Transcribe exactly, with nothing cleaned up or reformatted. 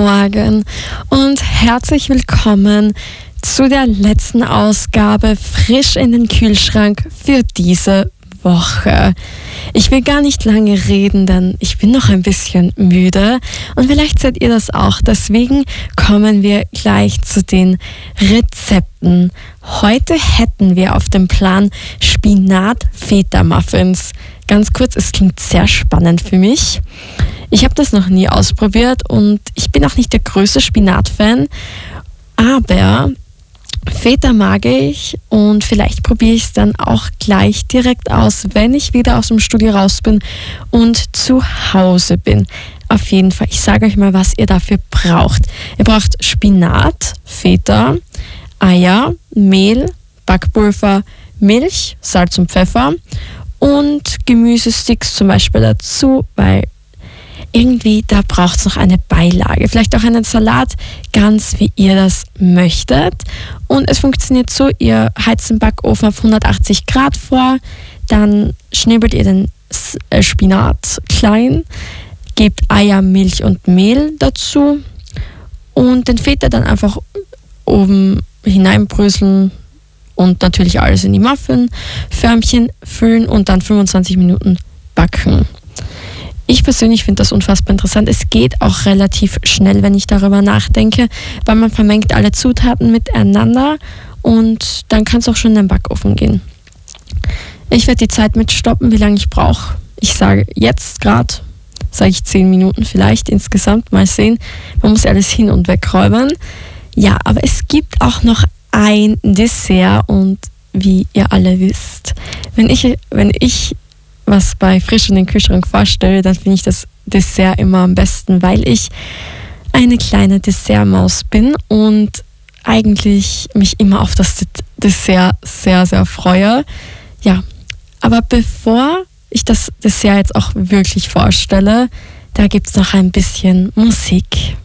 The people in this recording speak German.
Morgen und herzlich willkommen zu der letzten Ausgabe frisch in den Kühlschrank für diese Woche. Ich will gar nicht lange reden, denn ich bin noch ein bisschen müde und vielleicht seid ihr das auch. Deswegen kommen wir gleich zu den Rezepten. Heute hätten wir auf dem Plan Spinat-Feta-Muffins. Ganz kurz, es klingt sehr spannend für mich. Ich habe das noch nie ausprobiert und ich bin auch nicht der größte Spinat-Fan, aber Feta mag ich und vielleicht probiere ich es dann auch gleich direkt aus, wenn ich wieder aus dem Studio raus bin und zu Hause bin. Auf jeden Fall, ich sage euch mal, was ihr dafür braucht. Ihr braucht Spinat, Feta, Eier, Mehl, Backpulver, Milch, Salz und Pfeffer und Gemüsesticks zum Beispiel dazu, weil irgendwie, da braucht es noch eine Beilage. Vielleicht auch einen Salat, ganz wie ihr das möchtet. Und es funktioniert so, ihr heizt den Backofen auf hundertachtzig Grad vor, dann schnibbelt ihr den Spinat klein, gebt Eier, Milch und Mehl dazu und den Feta dann einfach oben hineinbröseln und natürlich alles in die Muffinförmchen füllen und dann fünfundzwanzig Minuten backen. Ich persönlich finde das unfassbar interessant. Es geht auch relativ schnell, wenn ich darüber nachdenke, weil man vermengt alle Zutaten miteinander und dann kann es auch schon in den Backofen gehen. Ich werde die Zeit mitstoppen, wie lange ich brauche. Ich sage jetzt gerade, sage ich zehn Minuten vielleicht insgesamt, mal sehen. Man muss alles hin und wegräumen. Ja, aber es gibt auch noch ein Dessert und wie ihr alle wisst, wenn ich, wenn ich was bei frisch in den Kühlschrank vorstelle, dann finde ich das Dessert immer am besten, weil ich eine kleine Dessertmaus bin und eigentlich mich immer auf das Dessert sehr, sehr freue. Ja, aber bevor ich das Dessert jetzt auch wirklich vorstelle, da gibt es noch ein bisschen Musik.